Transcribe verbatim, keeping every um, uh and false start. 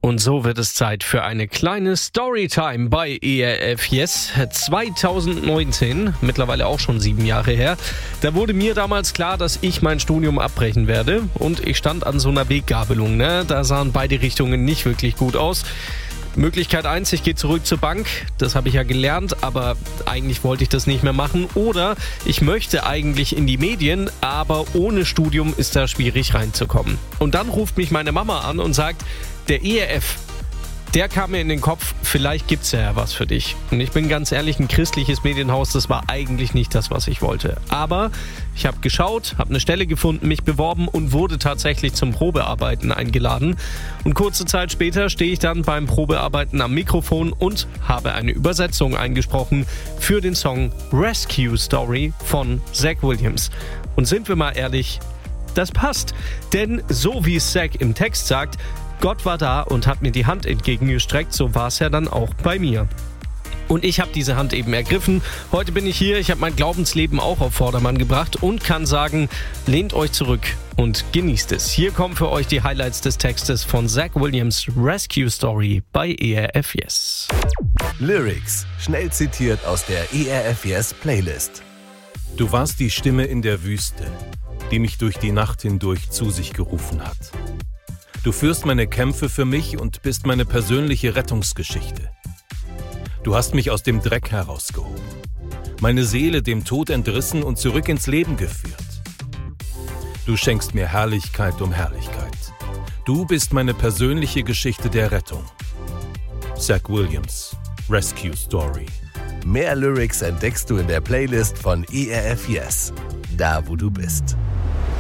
Und so wird es Zeit für eine kleine Storytime bei E R F Yes zwanzig neunzehn, mittlerweile auch schon sieben Jahre her. Da wurde mir damals klar, dass ich mein Studium abbrechen werde und ich stand an so einer Weggabelung, ne? Da sahen beide Richtungen nicht wirklich gut aus. Möglichkeit eins, ich gehe zurück zur Bank, das habe ich ja gelernt, aber eigentlich wollte ich das nicht mehr machen. Oder ich möchte eigentlich in die Medien, aber ohne Studium ist da schwierig reinzukommen. Und dann ruft mich meine Mama an und sagt, der E R F, der kam mir in den Kopf, vielleicht gibt's ja was für dich. Und ich bin ganz ehrlich, ein christliches Medienhaus, das war eigentlich nicht das, was ich wollte. Aber ich habe geschaut, habe eine Stelle gefunden, mich beworben und wurde tatsächlich zum Probearbeiten eingeladen. Und kurze Zeit später stehe ich dann beim Probearbeiten am Mikrofon und habe eine Übersetzung eingesprochen für den Song Rescue Story von Zach Williams. Und sind wir mal ehrlich, das passt. Denn so wie es Zach im Text sagt, Gott war da und hat mir die Hand entgegengestreckt, so war es ja dann auch bei mir. Und ich habe diese Hand eben ergriffen. Heute bin ich hier, ich habe mein Glaubensleben auch auf Vordermann gebracht und kann sagen, lehnt euch zurück und genießt es. Hier kommen für euch die Highlights des Textes von Zach Williams' Rescue Story bei E R F Yes. Lyrics, schnell zitiert aus der E R F Yes Playlist. Du warst die Stimme in der Wüste, die mich durch die Nacht hindurch zu sich gerufen hat. Du führst meine Kämpfe für mich und bist meine persönliche Rettungsgeschichte. Du hast mich aus dem Dreck herausgehoben, meine Seele dem Tod entrissen und zurück ins Leben geführt. Du schenkst mir Herrlichkeit um Herrlichkeit. Du bist meine persönliche Geschichte der Rettung. Zach Williams, Rescue Story. Mehr Lyrics entdeckst du in der Playlist von E R F Yes, da wo du bist.